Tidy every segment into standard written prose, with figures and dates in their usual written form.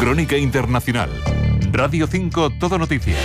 Crónica Internacional. Radio 5 Todo Noticias.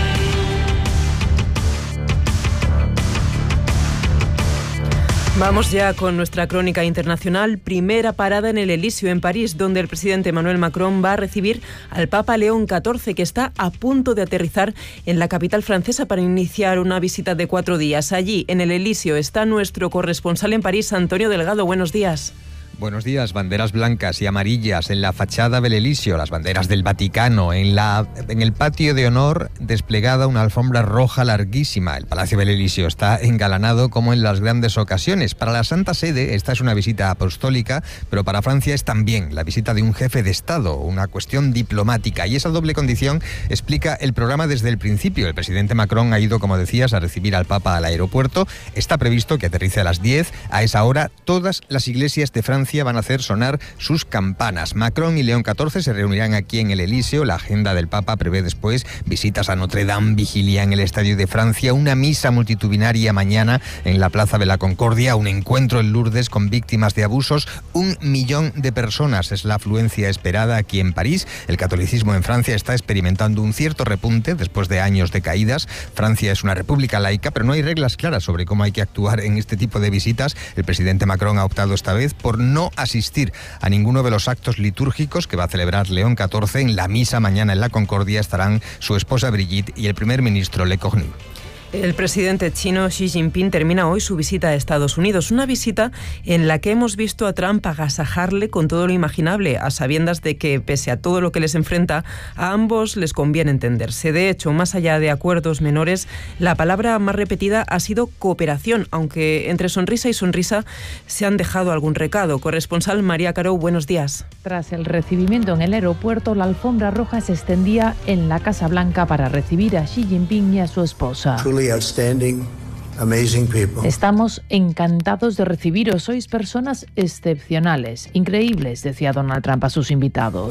Vamos ya con nuestra crónica internacional. Primera parada en el Elíseo, en París, donde el presidente Emmanuel Macron va a recibir al Papa León XIV, que está a punto de aterrizar en la capital francesa para iniciar una visita de 4 días. Allí, en el Elíseo, está nuestro corresponsal en París, Antonio Delgado. Buenos días. Buenos días. Banderas blancas y amarillas en la fachada del Elíseo, las banderas del Vaticano, en el patio de honor desplegada una alfombra roja larguísima. El Palacio del Elíseo está engalanado como en las grandes ocasiones. Para la Santa Sede esta es una visita apostólica, pero para Francia es también la visita de un jefe de Estado, una cuestión diplomática. Y esa doble condición explica el programa desde el principio. El presidente Macron ha ido, como decías, a recibir al Papa al aeropuerto. Está previsto que aterrice a las 10. A esa hora todas las iglesias de Francia van a hacer sonar sus campanas. Macron y León XIV se reunirán aquí en el Elíseo. La agenda del Papa prevé después visitas a Notre Dame, vigilia en el Estadio de Francia, una misa multitudinaria mañana en la Plaza de la Concordia, un encuentro en Lourdes con víctimas de abusos. 1 millón de personas es la afluencia esperada aquí en París. El catolicismo en Francia está experimentando un cierto repunte después de años de caídas. Francia es una república laica, pero no hay reglas claras sobre cómo hay que actuar en este tipo de visitas. El presidente Macron ha optado esta vez por no asistir a ninguno de los actos litúrgicos que va a celebrar León XIV. En la misa mañana en la Concordia estarán su esposa Brigitte y el primer ministro Le Cornu. El presidente chino Xi Jinping termina hoy su visita a Estados Unidos, una visita en la que hemos visto a Trump agasajarle con todo lo imaginable, a sabiendas de que, pese a todo lo que les enfrenta, a ambos les conviene entenderse. De hecho, más allá de acuerdos menores, la palabra más repetida ha sido cooperación, aunque entre sonrisa y sonrisa se han dejado algún recado. Corresponsal María Caro, buenos días. Tras el recibimiento en el aeropuerto, la alfombra roja se extendía en la Casa Blanca para recibir a Xi Jinping y a su esposa. Outstanding, amazing people. Estamos encantados de recibiros. Sois personas excepcionales, increíbles, decía Donald Trump a sus invitados.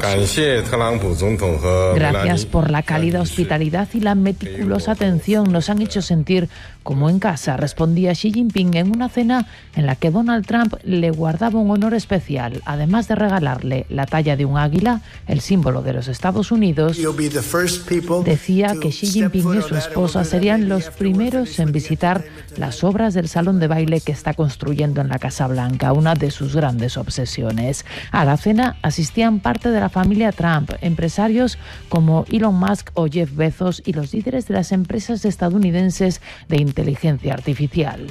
Gracias por la cálida hospitalidad y la meticulosa atención. Nos han hecho sentir como en casa, respondía Xi Jinping en una cena en la que Donald Trump le guardaba un honor especial. Además de regalarle la talla de un águila, el símbolo de los Estados Unidos, decía que Xi Jinping y su esposa serían los primeros en visitar las obras del salón de baile que está construyendo en la Casa Blanca, una de sus grandes obsesiones. A la cena asistían parte de la familia Trump, empresarios como Elon Musk o Jeff Bezos y los líderes de las empresas estadounidenses de inteligencia artificial.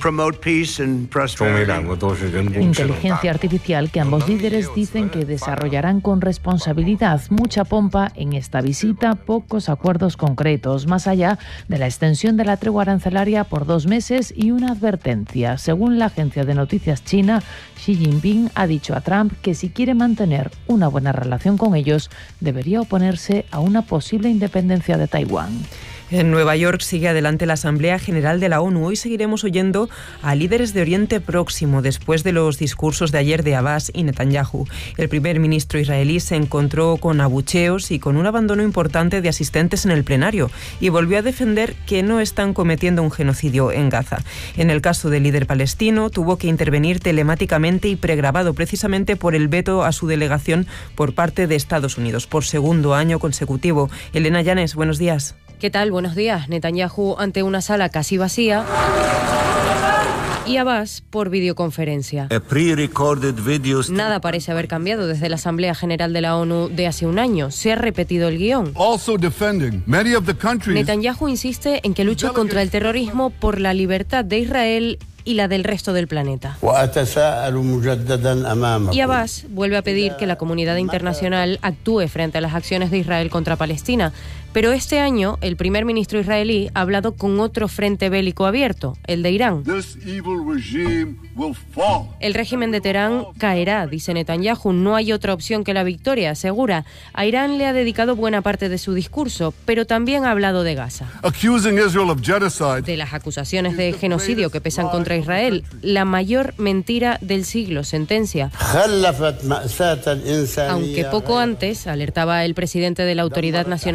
Inteligencia artificial que ambos líderes dicen que desarrollarán con responsabilidad. Mucha pompa en esta visita, pocos acuerdos concretos, más allá de la extensión de la tregua arancelaria por 2 meses y una advertencia. Según la agencia de noticias china, Xi Jinping ha dicho a Trump que si quiere mantener una buena relación con ellos, debería oponerse a una posible independencia de Taiwán. En Nueva York sigue adelante la Asamblea General de la ONU. Hoy seguiremos oyendo a líderes de Oriente Próximo después de los discursos de ayer de Abbas y Netanyahu. El primer ministro israelí se encontró con abucheos y con un abandono importante de asistentes en el plenario y volvió a defender que no están cometiendo un genocidio en Gaza. En el caso del líder palestino, tuvo que intervenir telemáticamente y pregrabado precisamente por el veto a su delegación por parte de Estados Unidos por segundo año consecutivo. Elena Llanes, buenos días. ¿Qué tal? Buenos días. Netanyahu ante una sala casi vacía y Abbas por videoconferencia. Nada parece haber cambiado desde la Asamblea General de la ONU de hace un año. Se ha repetido el guión. Netanyahu insiste en que lucha contra el terrorismo por la libertad de Israel y la del resto del planeta. Y Abbas vuelve a pedir que la comunidad internacional actúe frente a las acciones de Israel contra Palestina. Pero este año, el primer ministro israelí ha hablado con otro frente bélico abierto, el de Irán. El régimen de Teherán caerá, dice Netanyahu. No hay otra opción que la victoria, asegura. A Irán le ha dedicado buena parte de su discurso, pero también ha hablado de Gaza. De las acusaciones de genocidio que pesan contra Israel. La mayor mentira del siglo, sentencia. Aunque poco antes alertaba el presidente de la Autoridad Nacional Palestina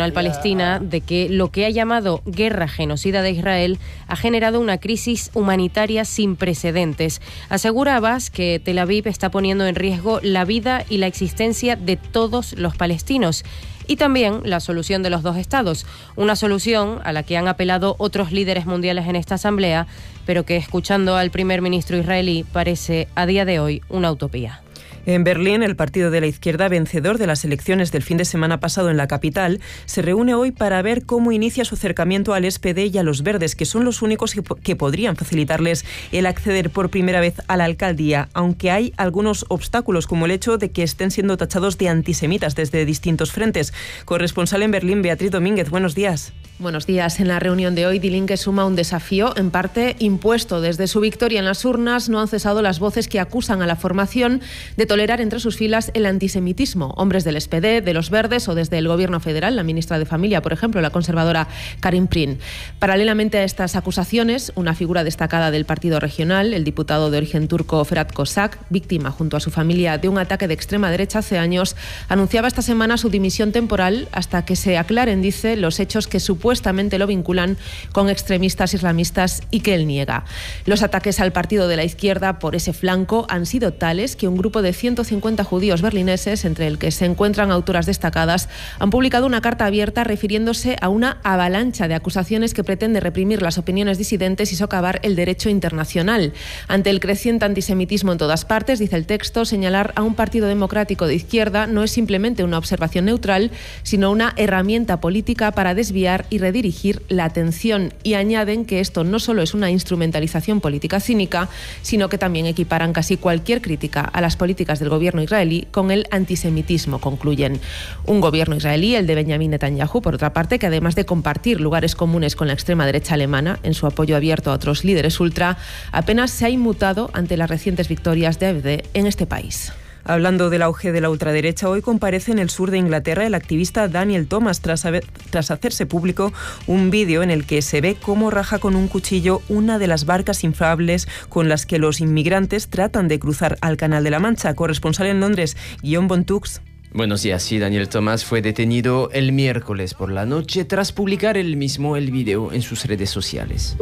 Palestina de que lo que ha llamado guerra genocida de Israel ha generado una crisis humanitaria sin precedentes. Asegura Abbas que Tel Aviv está poniendo en riesgo la vida y la existencia de todos los palestinos. Y también la solución de los dos estados, una solución a la que han apelado otros líderes mundiales en esta asamblea, pero que, escuchando al primer ministro israelí, parece a día de hoy una utopía. En Berlín, el partido de la izquierda, vencedor de las elecciones del fin de semana pasado en la capital, se reúne hoy para ver cómo inicia su acercamiento al SPD y a los Verdes, que son los únicos que podrían facilitarles el acceder por primera vez a la alcaldía, aunque hay algunos obstáculos, como el hecho de que estén siendo tachados de antisemitas desde distintos frentes. Corresponsal en Berlín, Beatriz Domínguez, buenos días. Buenos días. En la reunión de hoy, Die Linke suma un desafío, en parte impuesto. Desde su victoria en las urnas no han cesado las voces que acusan a la formación de tolerar entre sus filas el antisemitismo. Hombres del SPD, de los Verdes o desde el Gobierno federal, la ministra de Familia, por ejemplo, la conservadora Karin Prin. Paralelamente a estas acusaciones, una figura destacada del partido regional, el diputado de origen turco Ferhat Kosak, víctima junto a su familia de un ataque de extrema derecha hace años, anunciaba esta semana su dimisión temporal hasta que se aclaren, dice, los hechos que supuestamente lo vinculan con extremistas islamistas y que él niega. Los ataques al partido de la izquierda por ese flanco han sido tales que un grupo de 150 judíos berlineses, entre el que se encuentran autoras destacadas, han publicado una carta abierta refiriéndose a una avalancha de acusaciones que pretende reprimir las opiniones disidentes y socavar el derecho internacional. Ante el creciente antisemitismo en todas partes, dice el texto, señalar a un partido democrático de izquierda no es simplemente una observación neutral, sino una herramienta política para desviar y redirigir la atención, y añaden que esto no solo es una instrumentalización política cínica, sino que también equiparan casi cualquier crítica a las políticas del gobierno israelí con el antisemitismo, concluyen. Un gobierno israelí, el de Benjamin Netanyahu, por otra parte, que además de compartir lugares comunes con la extrema derecha alemana en su apoyo abierto a otros líderes ultra, apenas se ha inmutado ante las recientes victorias de AfD en este país. Hablando del auge de la ultraderecha, hoy comparece en el sur de Inglaterra el activista Daniel Thomas tras hacerse público un vídeo en el que se ve cómo raja con un cuchillo una de las barcas inflables con las que los inmigrantes tratan de cruzar al Canal de la Mancha. Corresponsal en Londres, Guillaume Bontux. Buenos días, sí, Daniel Thomas fue detenido el miércoles por la noche tras publicar él mismo el vídeo en sus redes sociales.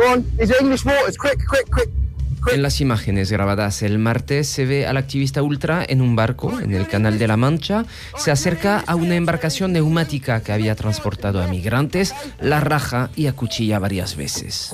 En las imágenes grabadas el martes se ve al activista ultra en un barco en el Canal de la Mancha. Se acerca a una embarcación neumática que había transportado a migrantes, la raja y acuchilla varias veces.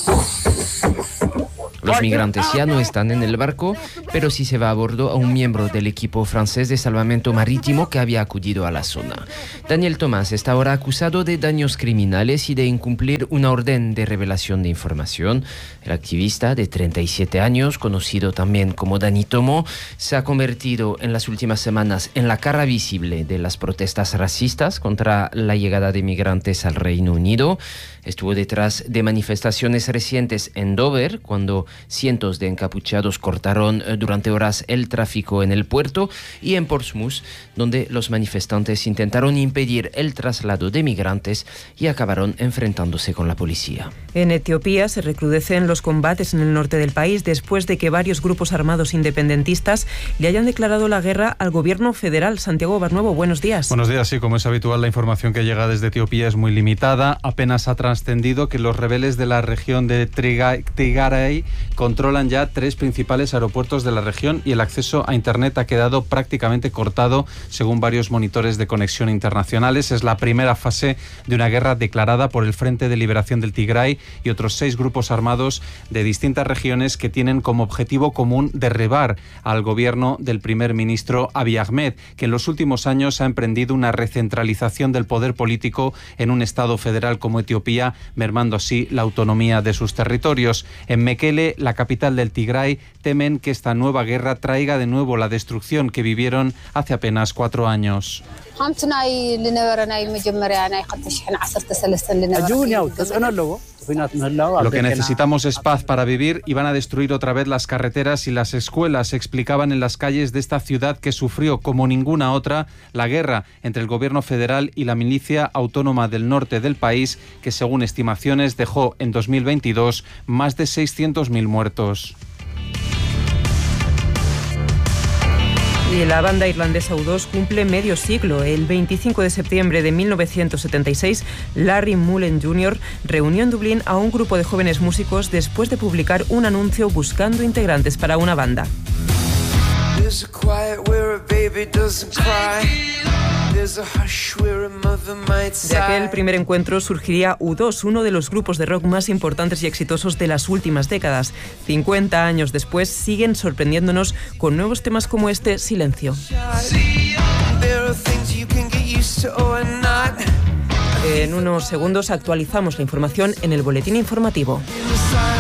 Los migrantes ya no están en el barco, pero sí se va a bordo a un miembro del equipo francés de salvamento marítimo que había acudido a la zona. Daniel Thomas está ahora acusado de daños criminales y de incumplir una orden de revelación de información. El activista de 37 años, conocido también como Dani Tomo, se ha convertido en las últimas semanas en la cara visible de las protestas racistas contra la llegada de migrantes al Reino Unido. Estuvo detrás de manifestaciones recientes en Dover, cuando cientos de encapuchados cortaron durante horas el tráfico en el puerto, y en Portsmouth, donde los manifestantes intentaron impedir el traslado de migrantes y acabaron enfrentándose con la policía. En Etiopía se recrudecen los combates en el norte del país después de que varios grupos armados independentistas le hayan declarado la guerra al gobierno federal. Santiago Barnuevo, buenos días. Buenos días, sí, como es habitual, la información que llega desde Etiopía es muy limitada. Apenas ha trascendido que los rebeldes de la región de Tigray controlan ya 3 principales aeropuertos de la región y el acceso a Internet ha quedado prácticamente cortado, según varios monitores de conexión internacionales. Es la primera fase de una guerra declarada por el Frente de Liberación del Tigray y otros 6 grupos armados de distintas regiones que tienen como objetivo común derribar al gobierno del primer ministro Abiy Ahmed, que en los últimos años ha emprendido una recentralización del poder político en un estado federal como Etiopía, mermando así la autonomía de sus territorios. En Mekele, la capital del Tigray, temen que esta nueva guerra traiga de nuevo la destrucción que vivieron hace apenas 4 años. Lo que necesitamos es paz para vivir y van a destruir otra vez las carreteras y las escuelas, se explicaban en las calles de esta ciudad que sufrió, como ninguna otra, la guerra entre el gobierno federal y la milicia autónoma del norte del país, que según estimaciones dejó en 2022 más de 600.000 muertos. Y la banda irlandesa U2 cumple medio siglo. El 25 de septiembre de 1976, Larry Mullen Jr. reunió en Dublín a un grupo de jóvenes músicos después de publicar un anuncio buscando integrantes para una banda. De aquel primer encuentro surgiría U2, uno de los grupos de rock más importantes y exitosos de las últimas décadas. 50 años después siguen sorprendiéndonos con nuevos temas como este, Silencio. En unos segundos actualizamos la información en el boletín informativo.